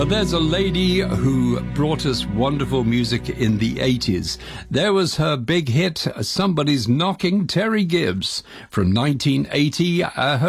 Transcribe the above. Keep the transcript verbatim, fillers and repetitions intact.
There's a lady who brought us wonderful music in the eighties. There was her big hit, Somebody's Knocking, Terry Gibbs, from nineteen eighty. Uh, her